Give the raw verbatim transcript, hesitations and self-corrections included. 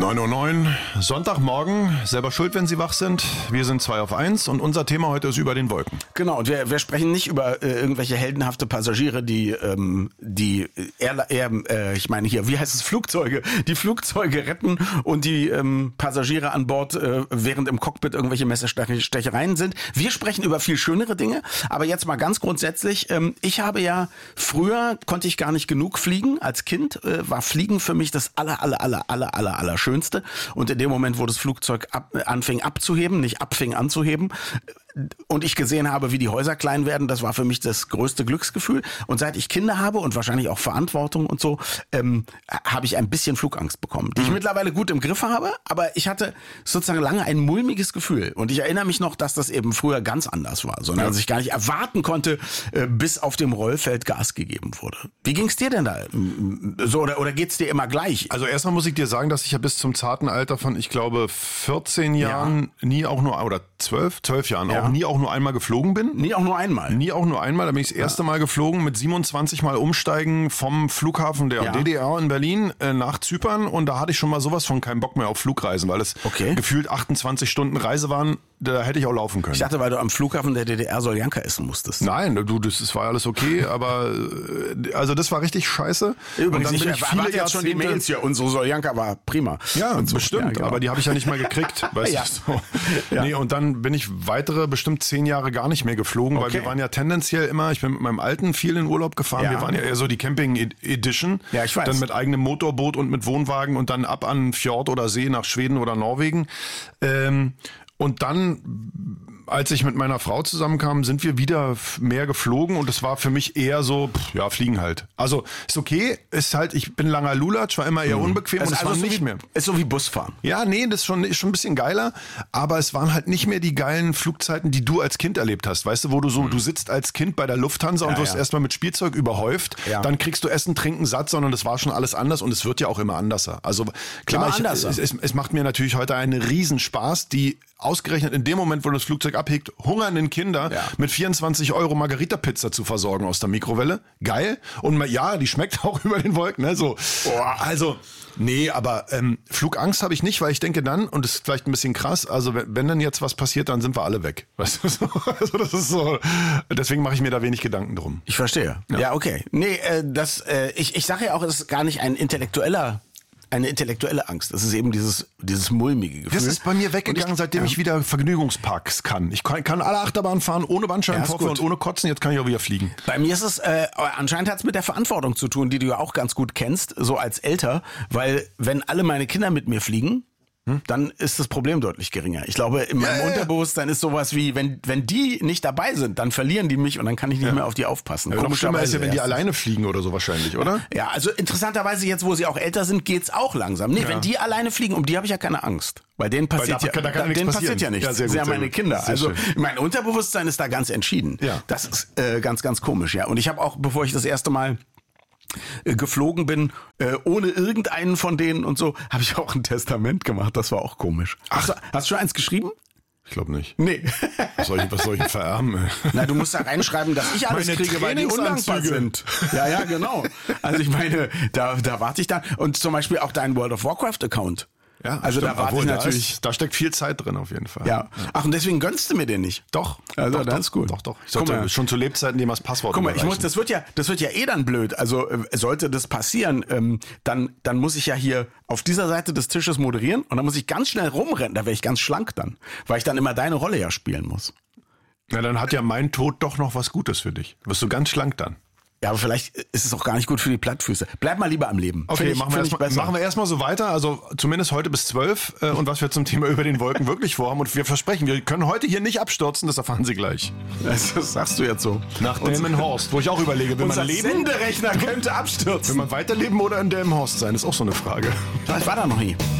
neun Uhr neun, Sonntagmorgen, selber schuld, wenn Sie wach sind. Wir sind zwei auf eins und unser Thema heute ist über den Wolken. Genau, und wir, wir sprechen nicht über äh, irgendwelche heldenhafte Passagiere, die, ähm, die eher, eher äh, ich meine hier, wie heißt es, Flugzeuge, die Flugzeuge retten und die ähm, Passagiere an Bord, äh, während im Cockpit irgendwelche Messerstechereien sind. Wir sprechen über viel schönere Dinge, aber jetzt mal ganz grundsätzlich, ähm, ich habe ja, früher konnte ich gar nicht genug fliegen. Als Kind äh, war Fliegen für mich das aller, aller, aller, aller, aller, aller Schönste. Und in dem Moment, wo das Flugzeug ab, anfing abzuheben, nicht abfing anzuheben, und ich gesehen habe, wie die Häuser klein werden, das war für mich das größte Glücksgefühl. Und seit ich Kinder habe und wahrscheinlich auch Verantwortung und so, ähm, habe ich ein bisschen Flugangst bekommen, die ich mhm. mittlerweile gut im Griff habe, aber ich hatte sozusagen lange ein mulmiges Gefühl. Und ich erinnere mich noch, dass das eben früher ganz anders war, sondern ja. dass ich gar nicht erwarten konnte, äh, bis auf dem Rollfeld Gas gegeben wurde. Wie ging's dir denn da? So, oder, oder geht's dir immer gleich? Also erstmal muss ich dir sagen, dass ich ja bis zum zarten Alter von, ich glaube, vierzehn Jahren ja. nie auch nur, oder zwölf, zwölf Jahren ja. auch nie auch nur einmal geflogen bin. Nie auch nur einmal? Nie auch nur einmal. Da bin ich das erste ja. Mal geflogen mit siebenundzwanzig Mal umsteigen vom Flughafen der ja. D D R in Berlin äh, nach Zypern. Und da hatte ich schon mal sowas von keinen Bock mehr auf Flugreisen, weil es okay. gefühlt achtundzwanzig Stunden Reise waren. Da hätte ich auch laufen können. Ich dachte, weil du am Flughafen der D D R Soljanka essen musstest. Nein, du, das, das war alles okay, aber also das war richtig scheiße. Übrigens, und dann ich bin ich viele jetzt schon die Mails hier. Unsere Soljanka war prima. Ja, so. bestimmt, ja, genau. aber die habe ich ja nicht mal gekriegt. Weißt ja. du, so. ja. Nee, und dann bin ich weitere bestimmt zehn Jahre gar nicht mehr geflogen, okay. weil wir waren ja tendenziell immer, ich bin mit meinem Alten viel in Urlaub gefahren, ja. wir waren ja eher so die Camping-Edition. Ja, ich weiß. Dann mit eigenem Motorboot und mit Wohnwagen und dann ab an Fjord oder See nach Schweden oder Norwegen. Ähm, Und dann, als ich mit meiner Frau zusammenkam, sind wir wieder mehr geflogen und es war für mich eher so, pff, ja, fliegen halt. Also ist okay, ist halt, ich bin langer Lulatsch, war immer eher unbequem also und es also war so nicht wie, mehr. Ist so wie Busfahren. Ja, nee, das ist schon, ist schon ein bisschen geiler, aber es waren halt nicht mehr die geilen Flugzeiten, die du als Kind erlebt hast. Weißt du, wo du so, mhm. du sitzt als Kind bei der Lufthansa ja, und wirst ja. erstmal mit Spielzeug überhäuft, ja. dann kriegst du Essen, Trinken, satt, sondern das war schon alles anders und es wird ja auch immer anderser. Also klar, ich, es, es, es macht mir natürlich heute einen Riesenspaß, die ausgerechnet in dem Moment, wo das Flugzeug abhebt, hungernden Kinder ja. mit vierundzwanzig Euro Margarita-Pizza zu versorgen aus der Mikrowelle. Geil. Und ja, die schmeckt auch über den Wolken. Ne? So. Boah, also, nee, aber ähm, Flugangst habe ich nicht, weil ich denke dann, und das ist vielleicht ein bisschen krass, also wenn, wenn dann jetzt was passiert, dann sind wir alle weg. Weißt du, so, also das ist so, deswegen mache ich mir da wenig Gedanken drum. Ich verstehe. Ja, ja okay. Nee, äh, das, äh, ich, ich sage ja auch, es ist gar nicht ein intellektueller Eine intellektuelle Angst. Das ist eben dieses, dieses mulmige Gefühl. Das ist bei mir weggegangen, ich, seitdem ja. ich wieder Vergnügungsparks kann. Ich kann, kann alle Achterbahnen fahren, ohne Bandscheibenvorfall ja, und ohne Kotzen. Jetzt kann ich auch wieder fliegen. Bei mir ist es, äh, anscheinend hat es mit der Verantwortung zu tun, die du ja auch ganz gut kennst, so als Älter. Weil wenn alle meine Kinder mit mir fliegen, dann ist das Problem deutlich geringer. Ich glaube, in meinem ja, ja. Unterbewusstsein ist sowas wie, wenn wenn die nicht dabei sind, dann verlieren die mich und dann kann ich nicht ja. mehr auf die aufpassen. Ja, Komischerweise ist ja, wenn die alleine fliegen oder so wahrscheinlich, oder? Ja, also interessanterweise jetzt, wo sie auch älter sind, geht's auch langsam. Nee, ja. wenn die alleine fliegen, um die habe ich ja keine Angst. Bei denen passiert, Weil da, ja, da kann da, denen passiert ja nichts. Ja, das sind ja meine Kinder. Sehr also schön. Mein Unterbewusstsein ist da ganz entschieden. Ja. Das ist äh, ganz, ganz komisch, ja. Und ich habe auch, bevor ich das erste Mal geflogen bin, äh, ohne irgendeinen von denen und so, habe ich auch ein Testament gemacht. Das war auch komisch. Ach, hast du, hast du schon eins geschrieben? Ich glaube nicht. Nee. Was soll ich, was soll ich vererben? Na, du musst da reinschreiben, dass ich alles meine kriege, weil die undankbar sind. Ja, ja, genau. Also ich meine, da, da warte ich dann. Und zum Beispiel auch dein World of Warcraft-Account. Ja, also stimmt, da warte ich natürlich. Da, ist, da steckt viel Zeit drin auf jeden Fall. Ja. Ach, und deswegen gönnst du mir den nicht? Doch. Also doch, das doch, ist gut. Doch, doch. Ich sollte schon zu Lebzeiten dem das Passwort Guck mal, ich muss, das wird ja, das wird ja eh dann blöd. Also äh, sollte das passieren, ähm, dann, dann muss ich ja hier auf dieser Seite des Tisches moderieren und dann muss ich ganz schnell rumrennen. Da wäre ich ganz schlank dann, weil ich dann immer deine Rolle ja spielen muss. Na, dann hat ja mein Tod doch noch was Gutes für dich. Wirst du ganz schlank dann. Ja, aber vielleicht ist es auch gar nicht gut für die Plattfüße. Bleib mal lieber am Leben. Okay, ich, machen, wir erstmal, machen wir erstmal so weiter. Also zumindest heute bis zwölf. Äh, und was wir zum Thema über den Wolken wirklich vorhaben. Und wir versprechen, wir können heute hier nicht abstürzen. Das erfahren Sie gleich. Das, das sagst du jetzt so. Nach Delmenhorst, wo ich auch überlege, will man leben? Senderechner könnte abstürzen. Will man weiterleben oder in Delmenhorst sein? Das ist auch so eine Frage. Ich war da noch nie.